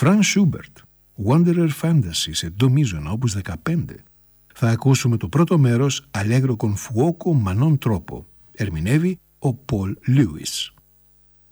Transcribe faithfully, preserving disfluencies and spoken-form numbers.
Franz Schubert, Wanderer Fantasy σε ντο μείζωνα, όπους δεκαπέντε. Θα ακούσουμε το πρώτο μέρος Allegro con fuoco ma non troppo. Ερμηνεύει ο Πολ Λιούις.